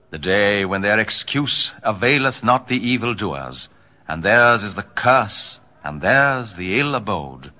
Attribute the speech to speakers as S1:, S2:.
S1: the day when their excuse availeth not the evildoers, and theirs is the curse, and theirs the ill abode.